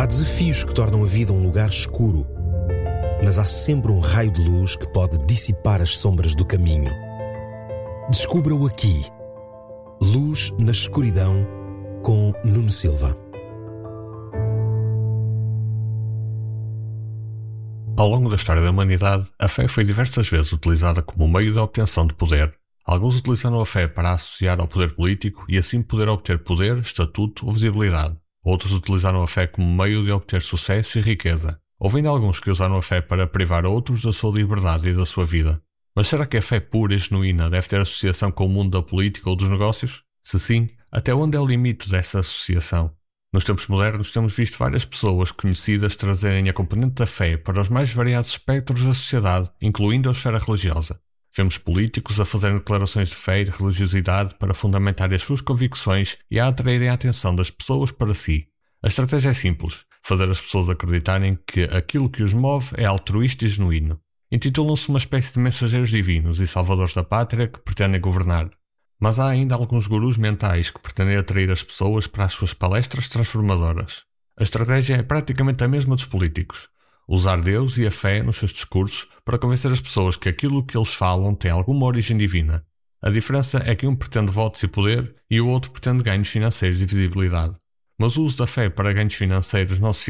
desafios que tornam a vida um lugar escuro, mas há sempre um raio de luz que pode dissipar as sombras do caminho. Descubra-o aqui. Luz na Escuridão, com Nuno Silva. Ao longo da história da humanidade, a fé foi diversas vezes utilizada como meio de obtenção de poder. Alguns utilizaram a fé para associar ao poder político e assim poder obter poder, estatuto ou visibilidade. Outros utilizaram a fé como meio de obter sucesso e riqueza. Houve ainda alguns que usaram a fé para privar outros da sua liberdade e da sua vida. Mas será que a fé pura e genuína deve ter associação com o mundo da política ou dos negócios? Se sim, até onde é o limite dessa associação? Nos tempos modernos temos visto várias pessoas conhecidas trazerem a componente da fé para os mais variados espectros da sociedade, incluindo a esfera religiosa. Vemos políticos a fazerem declarações de fé e de religiosidade para fundamentar as suas convicções e a atraírem a atenção das pessoas para si. A estratégia é simples: fazer as pessoas acreditarem que aquilo que os move é altruísta e genuíno. Intitulam-se uma espécie de mensageiros divinos e salvadores da pátria que pretendem governar. Mas há ainda alguns gurus mentais que pretendem atrair as pessoas para as suas palestras transformadoras. A estratégia é praticamente a mesma dos políticos: usar Deus e a fé nos seus discursos para convencer as pessoas que aquilo que eles falam tem alguma origem divina. A diferença é que um pretende votos e poder e o outro pretende ganhos financeiros e visibilidade. Mas o uso da fé para ganhos financeiros não se